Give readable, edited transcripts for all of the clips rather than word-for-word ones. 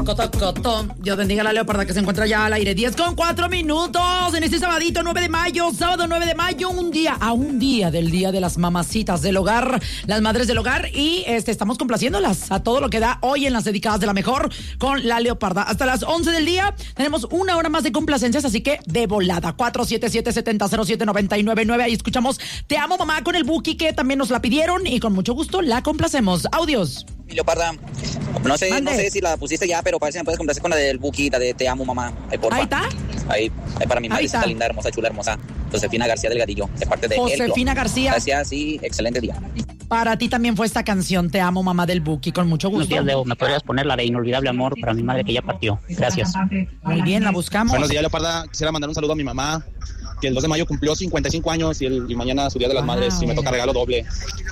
Dios bendiga a la leoparda que se encuentra ya al aire. 10:04 en este sabadito 9 de mayo, sábado 9 de mayo, un día del Día de las Mamacitas del Hogar, las madres del hogar, y estamos complaciéndolas a todo lo que da hoy en las dedicadas de la mejor con la leoparda. Hasta las 11 del día tenemos una hora más de complacencias, así que de volada. 477-7007-999. Ahí escuchamos Te Amo Mamá con el Buki, que también nos la pidieron y con mucho gusto la complacemos. Audios. Leoparda, no sé si la pusiste ya, pero parece que me puedes complacer con la del Buki, la de Te Amo Mamá. Ahí, porfa. Ahí está. Ahí para mi madrecita linda, hermosa, chula, hermosa. Josefina García Delgadillo, de parte de Josefina García. Gracias, sí, excelente día. Para ti también fue esta canción, Te Amo Mamá del Buki, con mucho gusto. Buenos días, Leo. ¿Me podrías poner la de Inolvidable Amor para mi madre que ya partió? Gracias. Muy bien, la buscamos. Buenos días, Leoparda. Quisiera mandar un saludo a mi mamá, que el 2 de mayo cumplió 55 años y mañana su Día de las Madres y me toca regalo doble.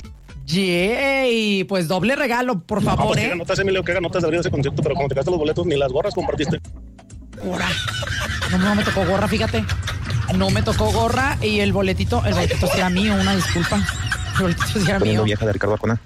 Yay, pues doble regalo, por favor, ¿Qué notas, Emilio? ¿Qué notas de abrir ese concierto? Pero como te gastas los boletos, ni las gorras compartiste. Gorra. No me tocó gorra, fíjate. No me tocó gorra y el boletito sí era mío, una disculpa. El boletito sí era mío. Vieja de Ricardo Arjona.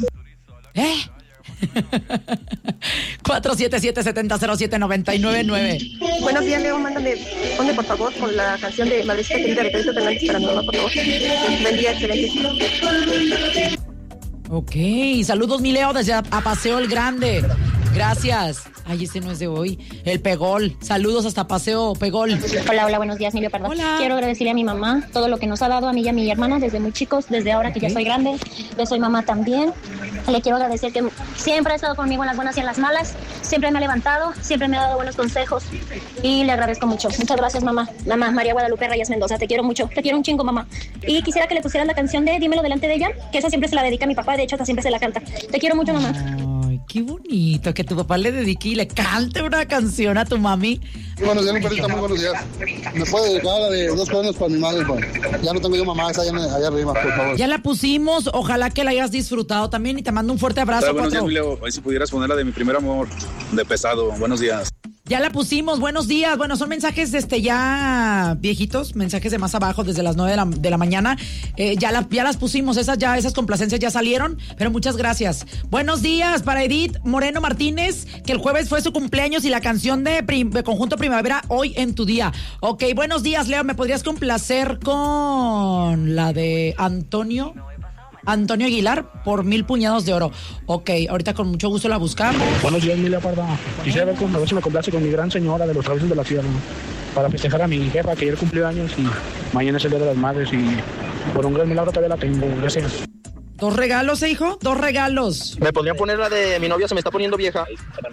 477-7007-999. Buenos días, Leo. Ponme por favor con la canción de Madrecita Querida de Pedrito Fernández para mi mamá, por favor. Buen día, excelente. Ok, saludos, mi Leo, desde Paseo el Grande. Gracias. Ay, ese no es de hoy. El Pegol. Saludos hasta Paseo Pegol. Hola, buenos días, mi leoparda. Hola. Quiero agradecerle a mi mamá todo lo que nos ha dado a mí y a mi hermana desde muy chicos, desde ahora que ya soy grande. Yo soy mamá también. Le quiero agradecer que siempre ha estado conmigo en las buenas y en las malas. Siempre me ha levantado, siempre me ha dado buenos consejos. Y le agradezco mucho. Muchas gracias, mamá. Mamá María Guadalupe Reyes Mendoza. Te quiero mucho. Te quiero un chingo, mamá. Y quisiera que le pusieras la canción de Dímelo delante de ella, que esa siempre se la dedica a mi papá. De hecho, hasta siempre se la canta. Te quiero mucho, mamá. Ay, qué bonito que tu papá le dedique y le cante una canción a tu mami. Sí, buenos días, Luperita, muy buenos días. ¿Me puede dedicar la de 2 coronas para mi madre? Pues? Ya no tengo yo mamá, esa allá arriba, por favor. Ya la pusimos, ojalá que la hayas disfrutado también y te mando un fuerte abrazo. Buenos días, Emilio. Hoy si pudieras poner la de Mi Primer Amor, de Pesado. Buenos días. Ya la pusimos, buenos días. Bueno, son mensajes ya viejitos, mensajes de más abajo, desde las 9 de la mañana. Ya las pusimos, esas complacencias ya salieron, pero muchas gracias. Buenos días para Edith Moreno Martínez, que el jueves fue su cumpleaños y la canción de Conjunto Primavera, Hoy en tu Día. Ok, buenos días, Leo, ¿me podrías complacer con la de Antonio Aguilar por 1000 puñados de oro? Ok, ahorita con mucho gusto la buscamos. Buenos días, mi leoparda. Quisiera ver a ver si me complace con mi gran señora de los Traviesos de la Sierra, para festejar a mi jefa que ayer cumplió años y mañana es el Día de las Madres y por un gran milagro todavía la tengo. Gracias. 2 regalos, hijo, 2 regalos. ¿Me podrían poner la de Mi novia se me está poniendo vieja?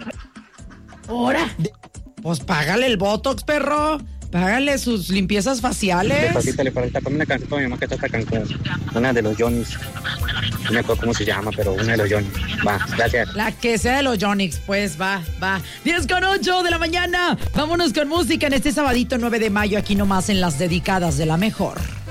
¿Ahora? Pues págale el Botox, perro. Págale sus limpiezas faciales. Le falta con una canción para mi mamá que está Cancún. Una de los Johnny's. No me acuerdo cómo se llama, pero una de los Johnny's. Va, gracias. La que sea de los Johnny's, pues va. 10:08 de la mañana. Vámonos con música en este sabadito 9 de mayo, aquí nomás en las dedicadas de la mejor.